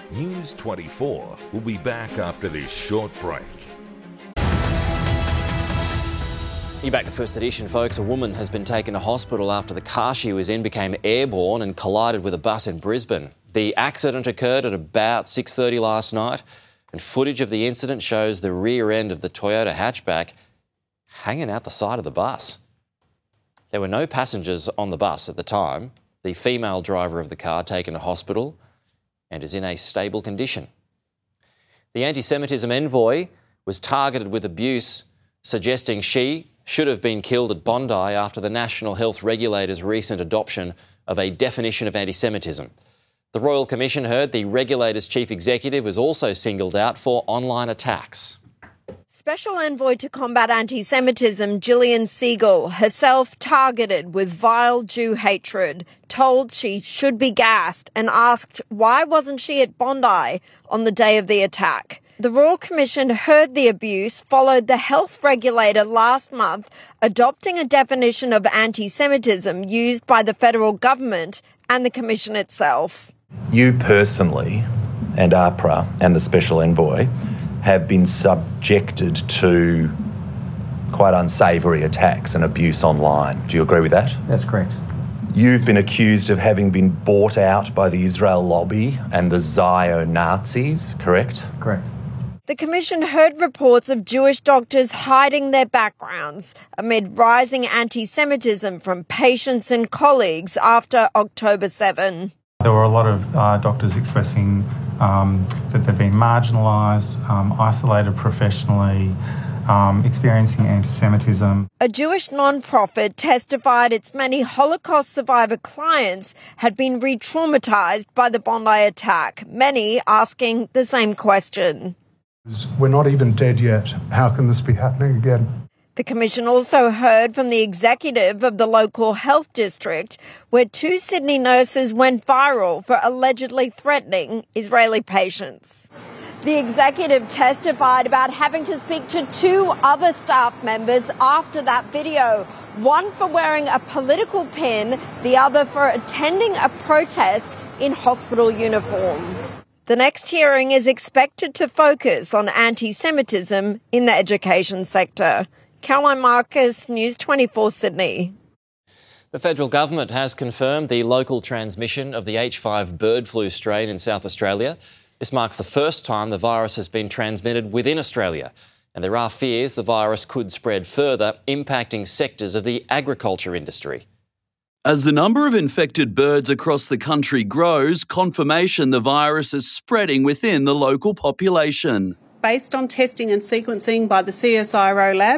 News 24 will be back after this short break. You're back to First Edition, folks. A woman has been taken to hospital after the car she was in became airborne and collided with a bus in Brisbane. The accident occurred at about 6:30 last night, and footage of the incident shows the rear end of the Toyota hatchback hanging out the side of the bus. There were no passengers on the bus at the time. The female driver of the car taken to hospital and is in a stable condition. The anti-Semitism envoy was targeted with abuse, suggesting she should have been killed at Bondi after the National Health Regulator's recent adoption of a definition of anti-Semitism. The Royal Commission heard the regulator's chief executive was also singled out for online attacks. Special Envoy to Combat Anti-Semitism Gillian Siegel, herself targeted with vile Jew hatred, told she should be gassed and asked why wasn't she at Bondi on the day of the attack. The Royal Commission heard the abuse, followed the health regulator last month adopting a definition of anti-Semitism used by the federal government and the Commission itself. You personally and AHPRA and the Special Envoy have been subjected to quite unsavoury attacks and abuse online. Do you agree with that? That's correct. You've been accused of having been bought out by the Israel lobby and the Zio-Nazis, correct? Correct. The Commission heard reports of Jewish doctors hiding their backgrounds amid rising anti-Semitism from patients and colleagues after October 7. There were a lot of doctors expressing that they've been marginalised, isolated professionally, experiencing anti-Semitism. A Jewish non-profit testified its many Holocaust survivor clients had been re-traumatised by the Bondi attack, many asking the same question. We're not even dead yet. How can this be happening again? The Commission also heard from the executive of the local health district, where 2 Sydney nurses went viral for allegedly threatening Israeli patients. The executive testified about having to speak to 2 other staff members after that video, one for wearing a political pin, the other for attending a protest in hospital uniform. The next hearing is expected to focus on anti-Semitism in the education sector. Caroline Marcus, News 24 Sydney. The federal government has confirmed the local transmission of the H5 bird flu strain in South Australia. This marks the first time the virus has been transmitted within Australia, and there are fears the virus could spread further, impacting sectors of the agriculture industry. As the number of infected birds across the country grows, confirmation the virus is spreading within the local population. Based on testing and sequencing by the CSIRO lab,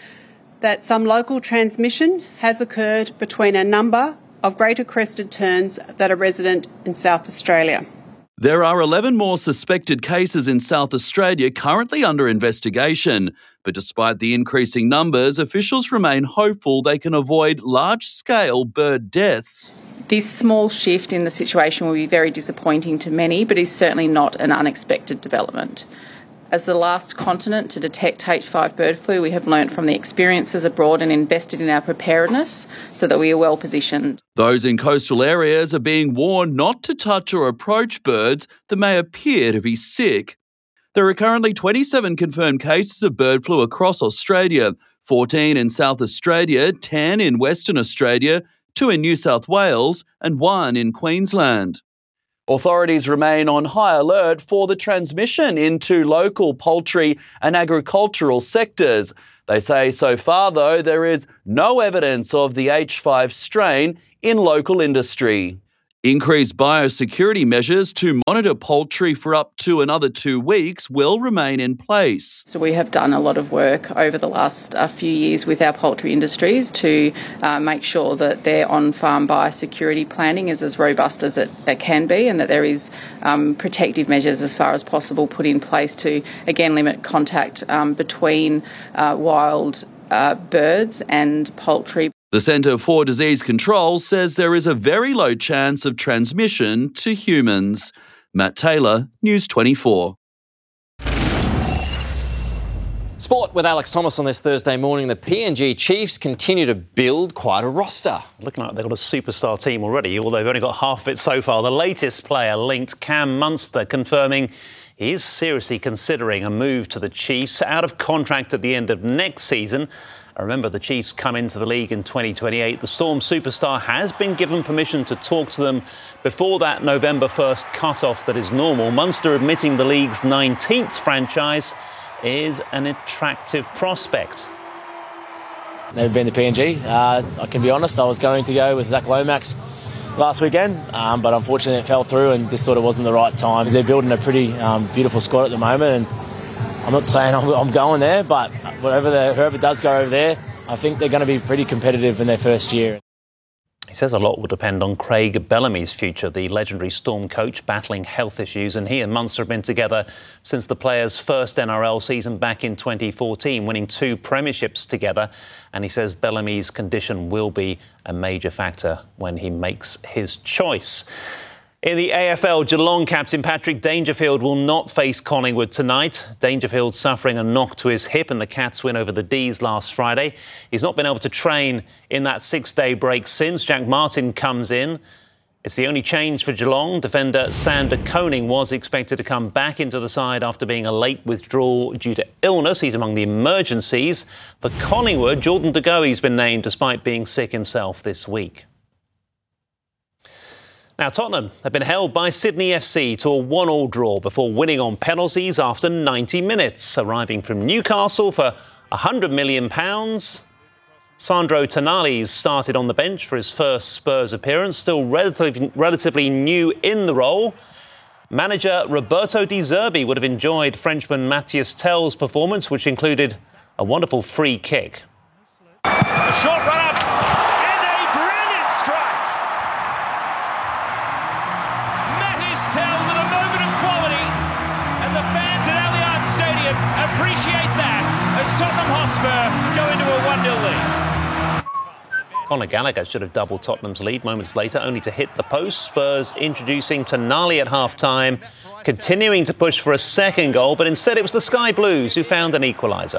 that some local transmission has occurred between a number of greater crested terns that are resident in South Australia. There are 11 more suspected cases in South Australia currently under investigation, but despite the increasing numbers, officials remain hopeful they can avoid large-scale bird deaths. This small shift in the situation will be very disappointing to many, but is certainly not an unexpected development. As the last continent to detect H5 bird flu, we have learnt from the experiences abroad and invested in our preparedness so that we are well positioned. Those in coastal areas are being warned not to touch or approach birds that may appear to be sick. There are currently 27 confirmed cases of bird flu across Australia, 14 in South Australia, 10 in Western Australia, 2 in New South Wales and 1 in Queensland. Authorities remain on high alert for the transmission into local poultry and agricultural sectors. They say so far, though, there is no evidence of the H5 strain in local industry. Increased biosecurity measures to monitor poultry for up to another 2 weeks will remain in place. So we have done a lot of work over the last few years with our poultry industries to make sure that their on-farm biosecurity planning is as robust as it can be, and that there is protective measures as far as possible put in place to, again, limit contact between wild birds and poultry. The Centre for Disease Control says there is a very low chance of transmission to humans. Matt Taylor, News 24. Sport with Alex Thomas on this Thursday morning. The PNG Chiefs continue to build quite a roster. Looking like they've got a superstar team already, although they've only got half of it so far. The latest player linked, Cam Munster, confirming he is seriously considering a move to the Chiefs, out of contract at the end of next season. I remember the Chiefs come into the league in 2028. The Storm superstar has been given permission to talk to them before that November 1st cut-off that is normal. Munster admitting the league's 19th franchise is an attractive prospect. Never been to PNG. I can be honest, I was going to go with Zach Lomax last weekend, but unfortunately it fell through and this sort of wasn't the right time. They're building a pretty beautiful squad at the moment, and I'm not saying I'm going there, but whoever does go over there, I think they're going to be pretty competitive in their first year. He says a lot will depend on Craig Bellamy's future, the legendary Storm coach battling health issues, and he and Munster have been together since the players' first NRL season back in 2014, winning 2 premierships together, and he says Bellamy's condition will be a major factor when he makes his choice. In the AFL, Geelong captain Patrick Dangerfield will not face Collingwood tonight. Dangerfield suffering a knock to his hip in the Cats' win over the D's last Friday. He's not been able to train in that 6-day break since. Jack Martin comes in. It's the only change for Geelong. Defender Sander Koning was expected to come back into the side after being a late withdrawal due to illness. He's among the emergencies. For Collingwood, Jordan De Goey's been named despite being sick himself this week. Now, Tottenham have been held by Sydney FC to a 1-1 draw before winning on penalties after 90 minutes. Arriving from Newcastle for £100 million, Sandro Tonali's started on the bench for his first Spurs appearance, still relatively new in the role. Manager Roberto De Zerbi would have enjoyed Frenchman Matthias Tell's performance, which included a wonderful free kick. A short run up and a brilliant strike. Matthias Tell with a moment of quality, and the fans at Allianz Stadium appreciate that as Tottenham Hotspur go into a 1-0 lead. Conor Gallagher should have doubled Tottenham's lead moments later, only to hit the post. Spurs introducing Tonali at half-time, continuing to push for a second goal, but instead it was the Sky Blues who found an equaliser.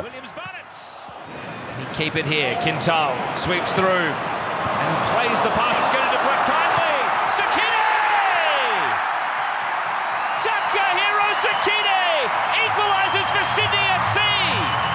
Can he keep it here? Quintal sweeps through and plays the pass. It's going to deflect kindly. Sakine! Takahiro Sakine equalises for Sydney FC.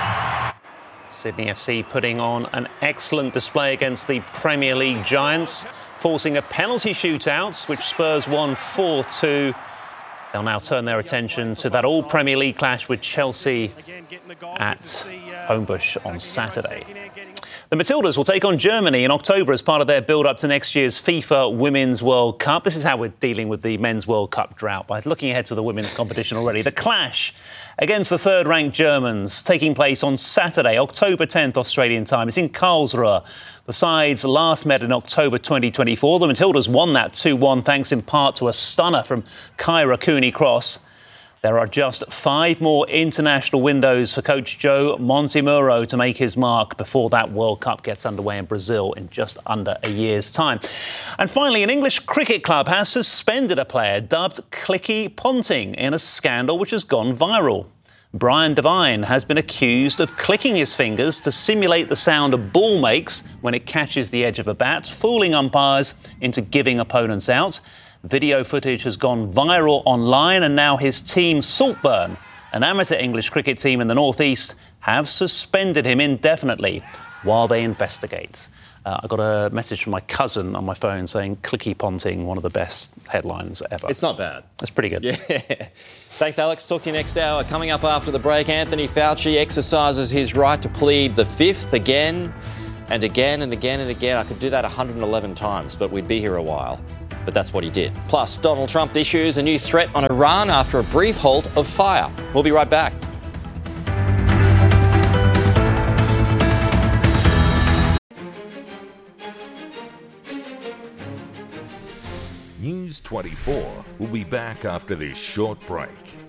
Sydney FC putting on an excellent display against the Premier League giants, forcing a penalty shootout, which Spurs won 4-2. They'll now turn their attention to that all-Premier League clash with Chelsea at Homebush on Saturday. The Matildas will take on Germany in October as part of their build-up to next year's FIFA Women's World Cup. This is how we're dealing with the Men's World Cup drought, by looking ahead to the women's competition already. The clash against the third-ranked Germans taking place on Saturday, October 10th, Australian time. It's in Karlsruhe. The sides last met in October 2024. The Matildas won that 2-1 thanks in part to a stunner from Kyra Cooney-Cross. There are just 5 more international windows for coach Joe Montemurro to make his mark before that World Cup gets underway in Brazil in just under a year's time. And finally, an English cricket club has suspended a player dubbed Clicky Ponting in a scandal which has gone viral. Brian Devine has been accused of clicking his fingers to simulate the sound a ball makes when it catches the edge of a bat, fooling umpires into giving opponents out. Video footage has gone viral online, and now his team, Saltburn, an amateur English cricket team in the North East, have suspended him indefinitely while they investigate. I got a message from my cousin on my phone saying Clicky Ponting, one of the best headlines ever. It's not bad. That's pretty good. Yeah. Thanks, Alex. Talk to you next hour. Coming up after the break, Anthony Fauci exercises his right to plead the fifth again and again and again and again. I could do that 111 times, but we'd be here a while. But that's what he did. Plus, Donald Trump issues a new threat on Iran after a brief halt of fire. We'll be right back. News 24 will be back after this short break.